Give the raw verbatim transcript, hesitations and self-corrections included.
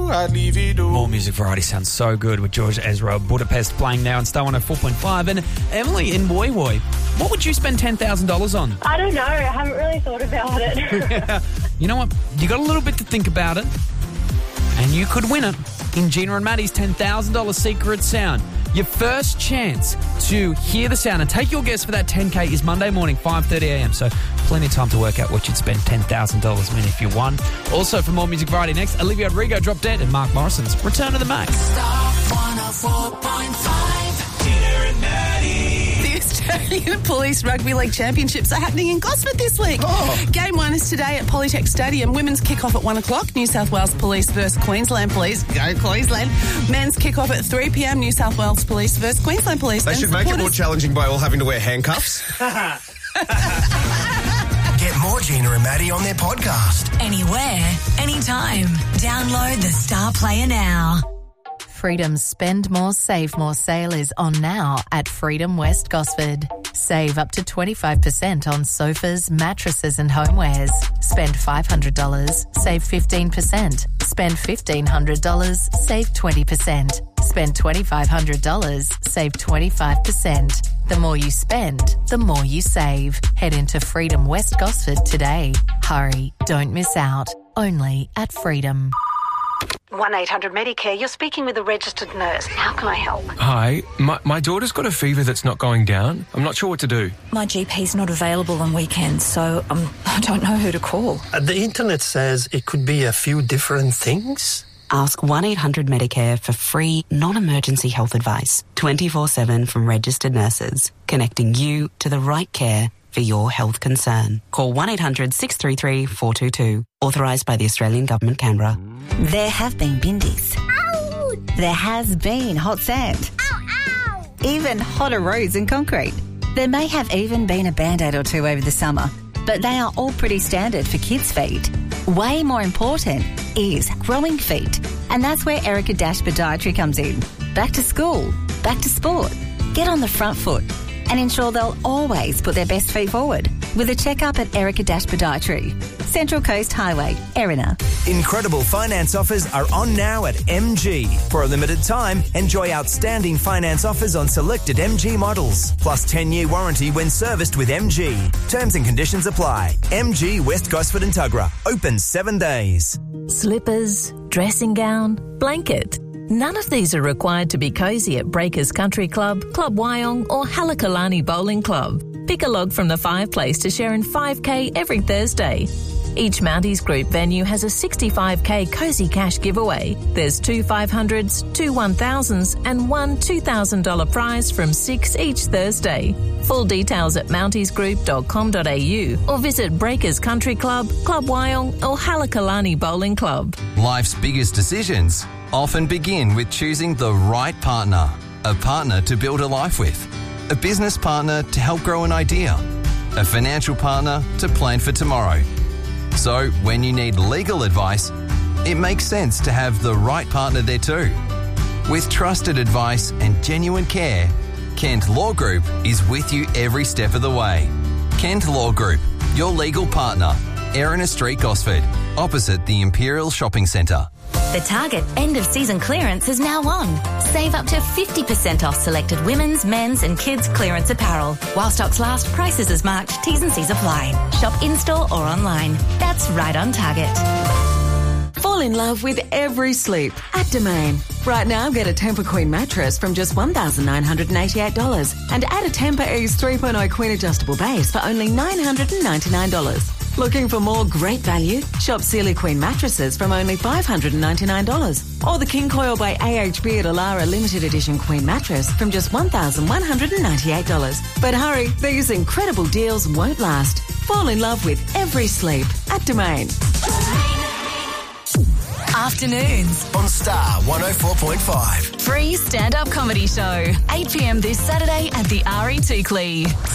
do, I'd leave it all. More Music Variety sounds so good with George Ezra, Budapest playing now on Star one oh four point five. And Emily in Woy Woy, what would you spend ten thousand dollars on? I don't know. I haven't really thought about it. You know what? You got a little bit to think about it, and you could win it in Gina and Maddie's ten thousand dollars Secret Sound. Your first chance to hear the sound and take your guess for that ten K is Monday morning, five thirty a m. So plenty of time to work out what you'd spend ten thousand dollars on if you won. Also, for More Music Variety next, Olivia Rodrigo, Drop Dead, and Mark Morrison's Return to the Max. Star one oh four point five. Gina and Maddie. The Australian Police Rugby League Championships are happening in Gosford this week. Oh. Game one is today at Polytech Stadium. Women's kick-off at one o'clock. New South Wales Police versus Queensland Police. Go Queensland. Men's kick-off at three p m. New South Wales Police versus Queensland Police. They And should make it more supporters- challenging by all having to wear handcuffs. Get more Gina and Maddie on their podcast. Anywhere, anytime. Download the Star Player now. Freedom's Spend More, Save More sale is on now at Freedom West Gosford. Save up to twenty-five percent on sofas, mattresses and homewares. Spend five hundred dollars, save fifteen percent. Spend fifteen hundred dollars, save twenty percent. Spend twenty-five hundred dollars, save twenty-five percent. The more you spend, the more you save. Head into Freedom West Gosford today. Hurry, don't miss out. Only at Freedom. one eight hundred Medicare, you're speaking with a registered nurse. How can I help? Hi, my, my daughter's got a fever that's not going down. I'm not sure what to do. My G P's not available on weekends, so um, I don't know who to call. Uh, the internet says it could be a few different things. Ask one eight hundred Medicare for free, non-emergency health advice, twenty-four seven from registered nurses, connecting you to the right care for your health concern. Call one eight hundred six three three four two two. Authorised by the Australian Government, Canberra. There have been bindies. Ow! There has been hot sand. Ow, ow! Even hotter roads and concrete. There may have even been a Band-Aid or two over the summer, but they are all pretty standard for kids' feet. Way more important is growing feet, and that's where Erica Dash Podiatry comes in. Back to school, back to sport. Get on the front foot and ensure they'll always put their best feet forward with a checkup at Erica Dash Podiatry. Central Coast Highway, Erina. Incredible finance offers are on now at M G. For a limited time, enjoy outstanding finance offers on selected M G models, plus ten-year warranty when serviced with M G. Terms and conditions apply. M G West Gosford and Tuggerah. Open seven days. Slippers, dressing gown, blanket. None of these are required to be cosy at Breakers Country Club, Club Wyong or Halakalani Bowling Club. Pick a log from the fiveplace to share in five K every Thursday. Each Mounties Group venue has a sixty-five K Cozy Cash giveaway. There's two five hundreds, two one thousands and one two thousand dollars prize from six each Thursday. Full details at mounties group dot com dot a u or visit Breakers Country Club, Club Wyong or Halakalani Bowling Club. Life's biggest decisions often begin with choosing the right partner. A partner to build a life with. A business partner to help grow an idea. A financial partner to plan for tomorrow. So, when you need legal advice, it makes sense to have the right partner there too. With trusted advice and genuine care, Kent Law Group is with you every step of the way. Kent Law Group, your legal partner. Erina Street, Gosford, opposite the Imperial Shopping Centre. The Target end-of-season clearance is now on. Save up to fifty percent off selected women's, men's and kids' clearance apparel. While stocks last, prices as marked, T's and C's apply. Shop in-store or online. That's right on Target. Fall in love with every sleep at Domain. Right now, get a Tempur Queen mattress from just one thousand nine hundred eighty-eight dollars and add a Tempur Ease three point oh Queen adjustable base for only nine hundred ninety-nine dollars. Looking for more great value? Shop Sealy Queen mattresses from only five hundred ninety-nine dollars. Or the King Coil by A H B at Alara Limited Edition Queen mattress from just one thousand one hundred ninety-eight dollars. But hurry, these incredible deals won't last. Fall in love with every sleep at Domain. Afternoons on Star one oh four point five. Free stand-up comedy show. eight p m this Saturday at the R E Tukley.